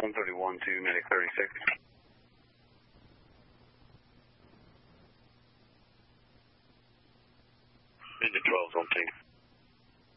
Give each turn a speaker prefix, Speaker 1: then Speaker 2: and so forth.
Speaker 1: 131 to Medic 36.
Speaker 2: Unit 12 on team.